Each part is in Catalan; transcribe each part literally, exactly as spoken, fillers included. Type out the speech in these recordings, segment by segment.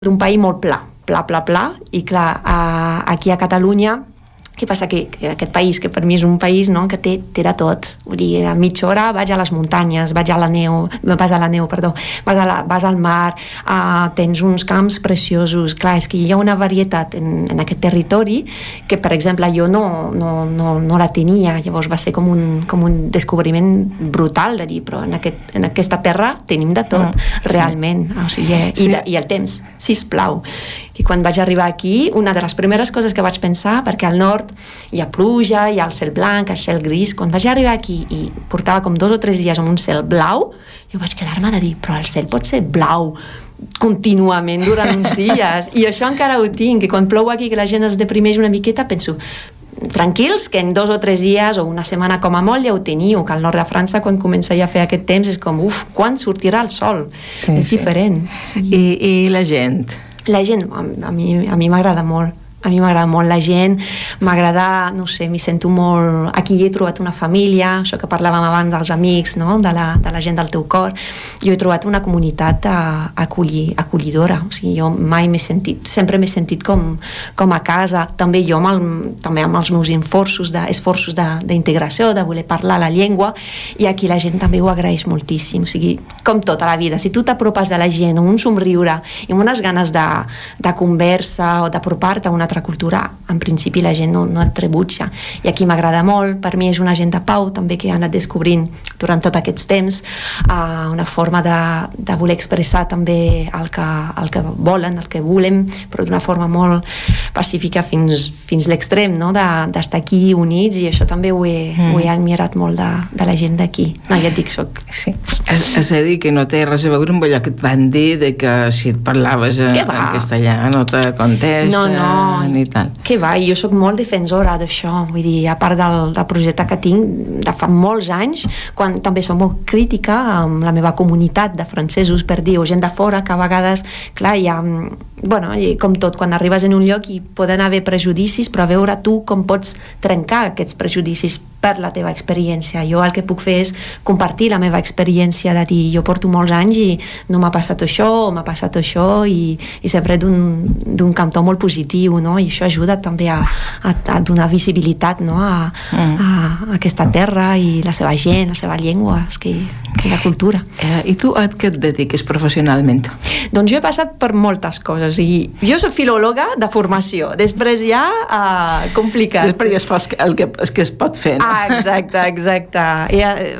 d'un país molt pla, pla, pla, pla, i clar, a, aquí a Catalunya, què passa? Que, que aquest país, que per mi és un país, no?, que té, té de tot. Vull dir, a mitja hora vaig a les muntanyes, vaig a la neu, vas a la neu, perdó, vas, a la, vas al mar, uh, tens uns camps preciosos. Clar, és que hi ha una varietat en, en aquest territori que, per exemple, jo no, no, no, no la tenia. Llavors va ser com un, com un descobriment brutal de dir, però en, aquest, en aquesta terra tenim de tot, ah, realment. Sí. O sigui, i, sí. de, i el temps, sisplau. I quan vaig arribar aquí, una de les primeres coses que vaig pensar, perquè al nord hi ha pluja, hi ha el cel blanc, el cel gris, quan vaig arribar aquí i portava com dos o tres dies amb un cel blau, jo vaig quedar-me de dir, però el cel pot ser blau contínuament durant uns dies, i això encara ho tinc, que quan plou aquí que la gent es deprimeix una miqueta, penso, tranquils, que en dos o tres dies o una setmana com a molt ja ho teniu, que al nord de França quan comença ja a fer aquest temps és com, uf, quan sortirà el sol? Sí, és sí. diferent. Sí. I, I la gent? La gent, a, a mi a mi m'agrada molt. A mi m'agrada molt la gent, m'agrada, no sé, m'hi sento molt... Aquí he trobat una família, això que parlàvem abans dels amics, no?, de la, de la gent del teu cor. Jo he trobat una comunitat acolli, acollidora, o sigui, jo mai m'he sentit, sempre m'he sentit com, com a casa, també jo amb, el, també amb els meus esforços de, esforços d'integració, de, de voler parlar la llengua, i aquí la gent també ho agraeix moltíssim, o sigui, com tota la vida, si tu t'apropes de la gent amb un somriure i amb unes ganes de, de conversa o d'apropar-te a una altra cultura, en principi la gent no, no et rebutja, i aquí m'agrada molt. Per mi és una gent de pau també que he anat descobrint durant tots aquests temps, uh, una forma de, de voler expressar també el que, el que volen, el que volem, però d'una forma molt pacífica fins, fins l'extrem, no?, d'estar aquí units, i això també ho he, mm. ho he admirat molt de, de la gent d'aquí. No, ja et dic, soc... Sí. És, és a dir, que no té res a veure amb allò que et van dir de que si et parlaves en, en castellà no te contesta... No, no, ni tal. Que va, jo sóc molt defensora d'això, vull dir, a part del, del projecte que tinc de fa molts anys, quan també soc molt crítica amb la meva comunitat de francesos, per dir, o gent de fora, que a vegades, clar, hi ha, bueno, com tot, quan arribes en un lloc hi poden haver prejudicis, però a veure tu com pots trencar aquests prejudicis per la teva experiència. Jo el que puc fer és compartir la meva experiència de dir, jo porto molts anys i no m'ha passat això, o m'ha passat això, i, i sempre d'un cantó molt positiu, no? I això ajuda també a, a, a donar visibilitat, no?, a, mm. a, a aquesta terra i la seva gent, la seva llengua, és que, que la cultura. Eh, I tu a què et dediques professionalment? Doncs jo he passat per moltes coses, i jo soc filòloga de formació, després ja uh, complicat. Després ja es fa el que, el que es pot fer, no? Ah, exacte, exacte. I,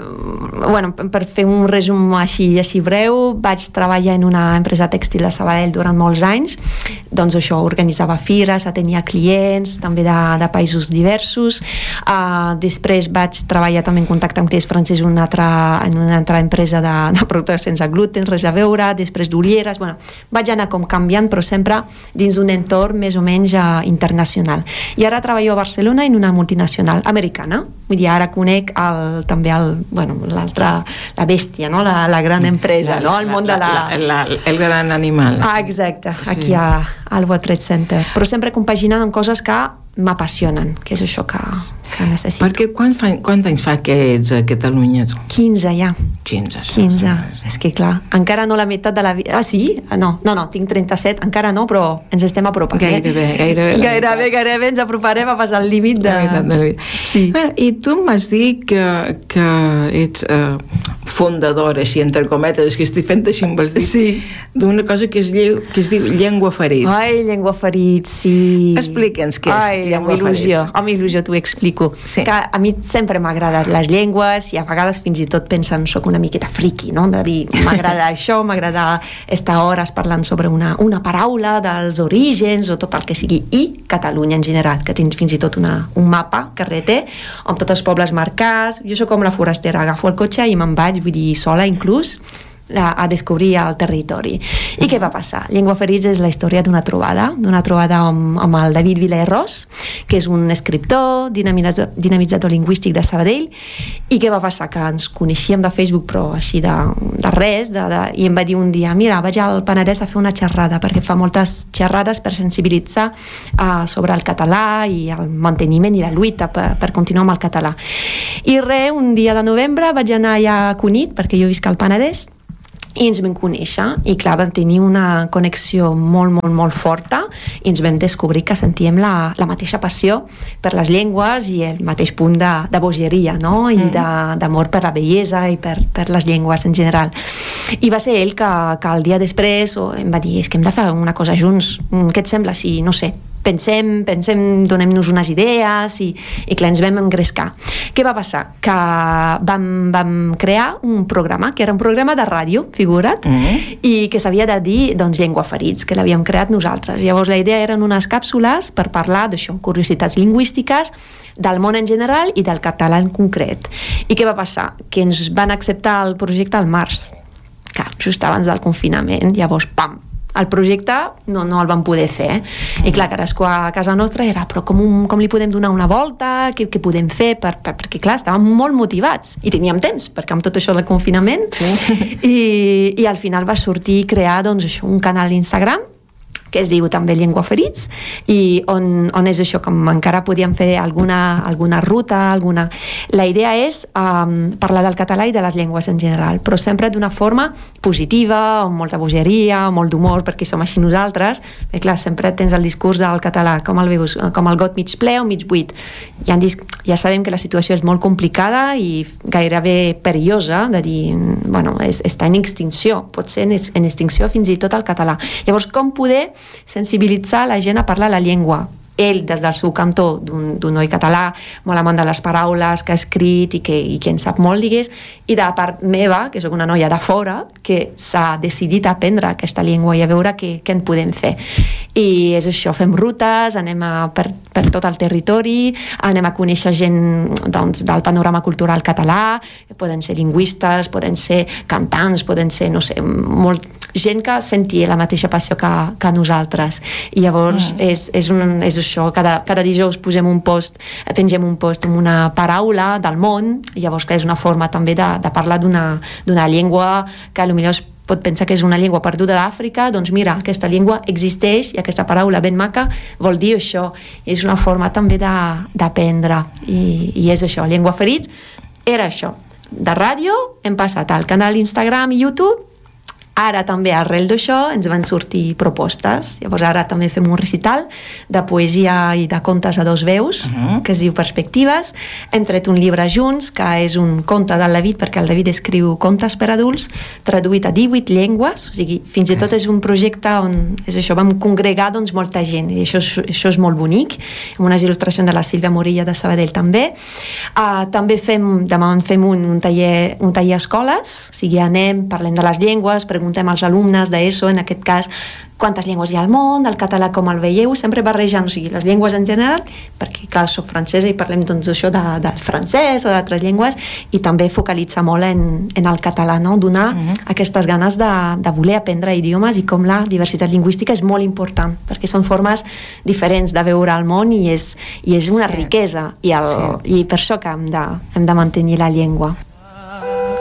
bueno, per fer un resum així, així breu, vaig treballar en una empresa tèxtil de Sabadell durant molts anys, doncs això, organitzava fires, atenia clients, també de, de països diversos. Uh, després vaig treballar també en contacte amb clients francesos en una altra, en una altra empresa de, de productes sense gluten, res a veure, després d'olieres, bueno, vaig anar com canviant, però sempre dins d'un entorn més o menys uh, internacional. I ara treballo a Barcelona en una multinacional americana. Vull dir, ara conec el, també el, bueno, l'altra, la bèstia, no?, la, la gran empresa, la, no?, el món de la... la, la, la el gran animal. Ah, exacte, aquí sí. a, al World Trade Center. Però sempre compaginant amb coses que m'apassionen, que és això que, que necessito. Perquè quan, fa, quant anys fa que ets a Catalunya, tu? quinze ja. quinze. quinze. És que clar, encara no la meitat de la vida... Ah, sí? No, no, no, tinc trenta-set, encara no, però ens estem apropant. Gairebé, eh? gairebé. Gairebé, gairebé ens aproparem a passar el límit de... de sí. Bueno, i tu m'has dit que, que ets uh, fundadora, així, entre cometes, que estic fent així, em vas dir, sí. d'una cosa que es, que es diu Llengua Ferits. Ai, Llengua Ferits, sí. Explica'ns què és. Ai, amb il·lusió, amb il·lusió t'ho explico. Sí. Que a mi sempre m'ha agradat les llengües, i a vegades fins i tot pensen soc una miqueta friqui, no?, de dir m'agrada això, m'agrada estar hores parlant sobre una, una paraula dels orígens o tot el que sigui, i Catalunya en general, que tens fins i tot una, un mapa carreter amb tots els pobles marcats. Jo soc com la forastera, agafo el cotxe i me'n vaig, vull dir, sola inclús, a, a descobrir el territori. I què va passar? Llengua Ferits és la història d'una trobada, d'una trobada amb, amb el David Vilaherrós, que és un escriptor, dinamitzador, dinamitzador lingüístic de Sabadell, i què va passar? Que ens coneixíem de Facebook, però així de, de res, de, de, i em va dir un dia, mira, vaig al Penedès a fer una xerrada, perquè fa moltes xerrades per sensibilitzar uh, sobre el català i el manteniment i la lluita per, per continuar amb el català. I res, un dia de novembre vaig anar allà a Cunit, perquè jo visc al Penedès, i ens vam conèixer i clar, vam tenir una connexió molt, molt, molt forta i ens vam descobrir que sentíem la, la mateixa passió per les llengües i el mateix punt de, de bogeria, no? I mm. d'amor per la bellesa i per, per les llengües en general. I va ser ell que, que el dia després em va dir, és que hem de fer una cosa junts, què et sembla si, no sé, pensem, pensem, donem-nos unes idees i, i clar, ens vam engrescar. Què va passar? Que vam, vam crear un programa, que era un programa de ràdio, figura't, mm-hmm. i que s'havia de dir, doncs, Llengua Ferits, que l'havíem creat nosaltres. Llavors la idea eren unes càpsules per parlar d'això, curiositats lingüístiques, del món en general i del català en concret. I què va passar? Que ens van acceptar el projecte al març, clar, just abans del confinament, llavors, pam, el projecte no, no el vam poder fer. Mm. I clar, cadascú a casa nostra era però com, un, com li podem donar una volta, què, què podem fer, per, per, perquè clar, estàvem molt motivats i teníem temps, perquè amb tot això del confinament sí. I, i al final va sortir crear doncs, això, un canal d'Instagram que es diu també Llengua Ferits i on, on és això, com encara podíem fer alguna, alguna ruta, alguna... La idea és um, parlar del català i de les llengües en general, però sempre d'una forma positiva, amb molta bogeria, amb molt d'humor, perquè som així nosaltres, perquè clar, sempre tens el discurs del català, com el veus, com el got mig ple o mig buit. Ja, ja sabem que la situació és molt complicada i gairebé perillosa, de dir, bueno, és, està en extinció, pot ser en, en extinció fins i tot el català. Llavors, com poder sensibilitzar la gent a parlar la llengua? Ell, des del seu cantó d'un noi català, molt amant de les paraules, que ha escrit i que, i que en sap molt, digués, i de la part meva, que soc una noia de fora, que s'ha decidit a aprendre aquesta llengua i a veure què, què en podem fer. I és això, fem rutes, anem a, per, per tot el territori, anem a conèixer gent doncs, del panorama cultural català, poden ser lingüistes, poden ser cantants, poden ser, no sé, molt, gent que sentia la mateixa passió que, que nosaltres. I llavors mm. és, és, un, és això, cada, cada dijous posem un post, pengem un post amb una paraula del món, i llavors que és una forma també de, de parlar d'una llengua que potser es pot pensar que és una llengua perduda d'Àfrica, doncs mira, aquesta llengua existeix i aquesta paraula ben maca vol dir això. És una forma també d'aprendre i, i és això, Llengua Ferits era això, de ràdio hem passat al canal Instagram i YouTube. Ara també arrel d'això ens van sortir propostes, llavors ara també fem un recital de poesia i de contes a dos veus, uh-huh. que es diu Perspectives. Hem tret un llibre junts que és un conte del David, perquè el David escriu contes per adults traduït a divuit llengües, o sigui, fins i tot és un projecte on és això, vam congregar doncs, molta gent i això és, això és molt bonic, amb unes il·lustracions de la Sílvia Morilla de Sabadell també. Uh, també fem, demà en fem un, un, taller, un taller a escoles, o sigui, anem, parlem de les llengües, preguntem als alumnes d'ESO, en aquest cas, quantes llengües hi ha al món, el català com el veieu, sempre barrejant, o sigui, les llengües en general, perquè clar, soc francesa i parlem doncs això de, del francès o d'altres llengües, i també focalitza molt en, en el català, no? Donar uh-huh. aquestes ganes de, de voler aprendre idiomes i com la diversitat lingüística és molt important, perquè són formes diferents de veure el món i és, i és una sí. riquesa, i, el, sí. i per això que hem de, hem de mantenir la llengua.